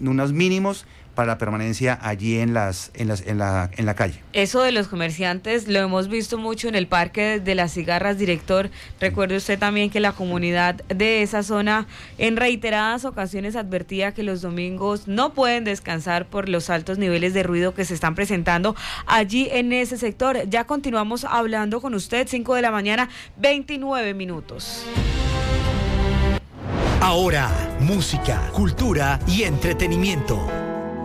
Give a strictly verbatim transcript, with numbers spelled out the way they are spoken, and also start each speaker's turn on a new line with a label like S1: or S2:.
S1: unos mínimos para la permanencia allí en las en las en la en la calle.
S2: Eso de los comerciantes lo hemos visto mucho en el Parque de las Cigarras, director. Recuerde usted también que la comunidad de esa zona en reiteradas ocasiones advertía que los domingos no pueden descansar por los altos niveles de ruido que se están presentando allí en ese sector. Ya continuamos hablando con usted, cinco de la mañana, veintinueve minutos.
S3: Ahora, música, cultura y entretenimiento.